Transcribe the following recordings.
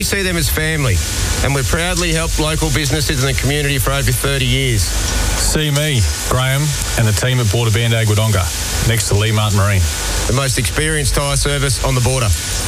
We see them as family, and we've proudly helped local businesses in the community for over 30 years. See me, Graham, and the team at Border Band Ag Wodonga, next to Lee Martin Marine. The most experienced tyre service on the border.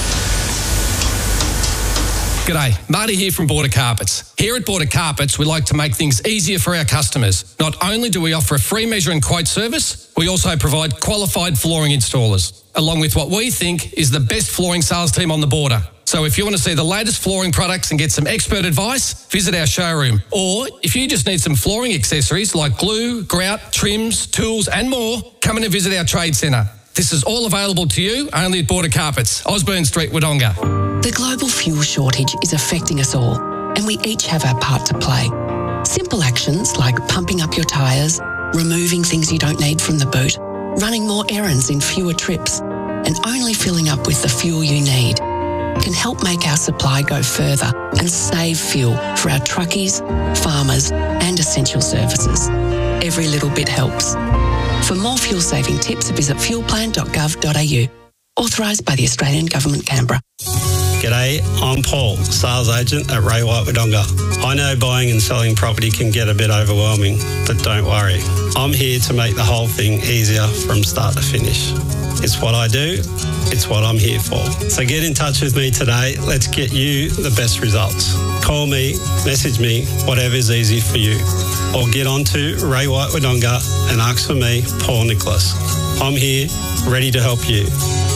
G'day, Marty here from Border Carpets. Here at Border Carpets, we like to make things easier for our customers. Not only do we offer a free measure and quote service, we also provide qualified flooring installers, along with what we think is the best flooring sales team on the border. So if you want to see the latest flooring products and get some expert advice, visit our showroom. Or if you just need some flooring accessories like glue, grout, trims, tools and more, come in and visit our trade centre. This is all available to you only at Border Carpets, Osborne Street, Wodonga. The global fuel shortage is affecting us all, and we each have our part to play. Simple actions like pumping up your tyres, removing things you don't need from the boot, running more errands in fewer trips, and only filling up with the fuel you need can help make our supply go further and save fuel for our truckies, farmers, and essential services. Every little bit helps. For more fuel-saving tips, visit fuelplan.gov.au. Authorised by the Australian Government, Canberra. G'day, I'm Paul, sales agent at Ray White Wodonga. I know buying and selling property can get a bit overwhelming, but don't worry. I'm here to make the whole thing easier from start to finish. It's what I do, it's what I'm here for. So get in touch with me today. Let's get you the best results. Call me, message me, whatever's easy for you. Or get on to Ray White Wodonga and ask for me, Paul Nicholas. I'm here, ready to help you.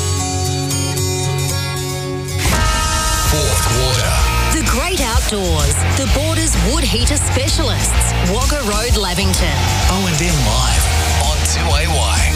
Fourth quarter. The Great Outdoors. The Borders Wood Heater Specialists. Wagga Road, Lavington. O&M Live on 2AY.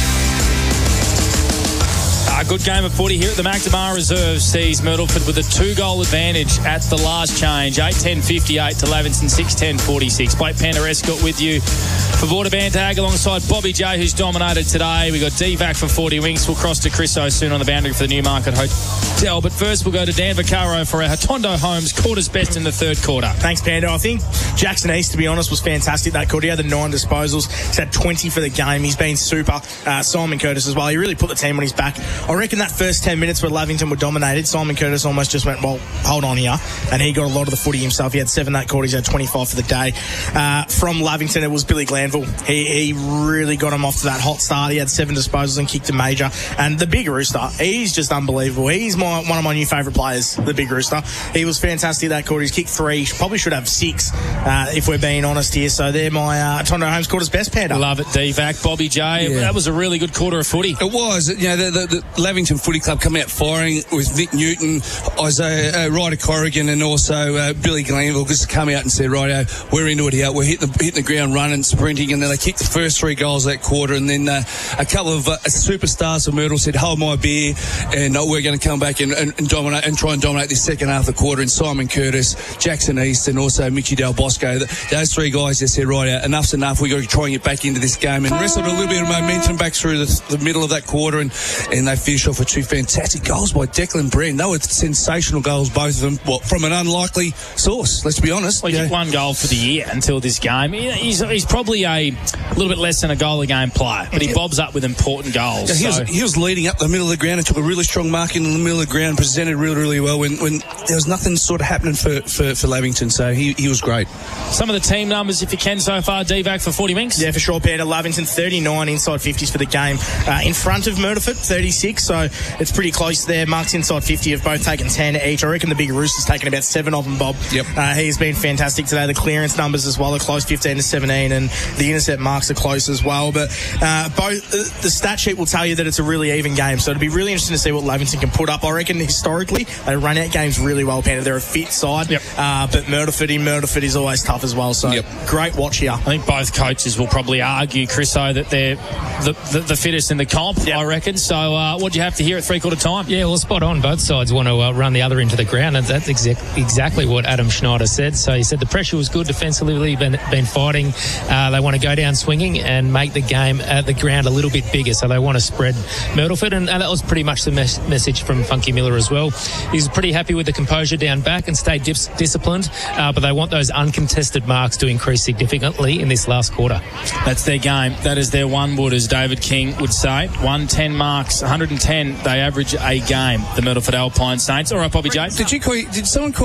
A good game of footy here at the Macdamar Reserve sees Myrtleford with a 2-goal advantage at the last change. 8:10:58 to Lavington 6:10:46. Blake Penderescott with you for Border Band Ag alongside Bobby J, who's dominated today. We got D-Vac from 40 Winks. We'll cross to Chris O soon on the boundary for the Newmarket Hotel. But first, we'll go to Dan Vaccaro for our Hotondo Homes quarters best in the third quarter. Thanks, Pando. I think Jackson East, to be honest, was fantastic that quarter. He had the 9 disposals. He's had 20 for the game. He's been super. Simon Curtis as well. He really put the team on his back. I reckon that first 10 minutes where Lavington were dominated, Simon Curtis almost just went, well, hold on here. And he got a lot of the footy himself. He had 7 that quarter. He's had 25 for the day. From Lavington, it was Billy Glanville. He really got him off to that hot start. He had 7 disposals and kicked a major. And the Big Rooster, he's just unbelievable. He's one of my new favourite players, the Big Rooster. He was fantastic that quarter. He's kicked 3. Probably should have 6 if we're being honest here. So they're my Tondo Homes quarters best, Panda. Love it, D-Vac. Bobby J, that was a really good quarter of footy. It was. You know, the Lavington Footy Club come out firing with Nick Newton, Isaiah Ryder Corrigan, and also Billy Glanville just come out and said, righto, we're into it here. We're hitting the ground running, sprinting, and then they kicked the first 3 goals that quarter. And then a couple of superstars of Myrtle said, hold my beer, and we're going to come back and dominate and try and dominate this second half of the quarter. And Simon Curtis, Jackson East, and also Mickey Del Bosco, those 3 guys just said, right, enough's enough. We've got to try and get back into this game, and wrestled a little bit of momentum back through the middle of that quarter, and they finished off with 2 fantastic goals by Declan Brand. They were sensational goals, both of them, from an unlikely source, let's be honest. Well, he kicked 1 goal for the year until this game. He's probably a little bit less than a goal a game player, but he bobs up with important goals. Yeah, he was leading up the middle of the ground and took a really strong mark in the middle of the ground, presented really, really well when there was nothing sort of happening for Lavington, so he was great. Some of the team numbers, if you can, so far, D-Vac for 40 Winks. Yeah, for sure, Peter. Lavington 39 inside 50s for the game. In front of Myrtleford, 36, so it's pretty close there. Marks inside 50 have both taken 10 each. I reckon the Big Rooster's taken about 7 of them, Bob. Yep. He's been fantastic today. The clearance numbers as well are close, 15 to 17, and the intercept marks are close as well. But both the stat sheet will tell you that it's a really even game, so it'll be really interesting to see what Lavington can put up. I reckon historically they run out games really well, Peter. They're a fit side, but Myrtleford is always tough as well, so great watch here. I think both coaches will probably argue, Chriso, that they're the fittest in the comp, I reckon. So what do you have to hear at 3/4 time? Yeah, well, spot on. Both sides want to run the other into the ground, and that's exactly what Adam Schneider said. So he said the pressure was good defensively, been fighting. They want to go down swinging and make the game at the ground a little bit bigger, so they want to spread Myrtleford, and that was pretty much the message from Funky Miller as well. He's pretty happy with the composure down back and stayed disciplined, but they want those uncontested marks to increase significantly in this last quarter. That's their game. That is their one wood, as David King would say. 110 marks, 110 110 they average a game, the Myrtleford Alpine Saints. All right, Bobby J. Did someone call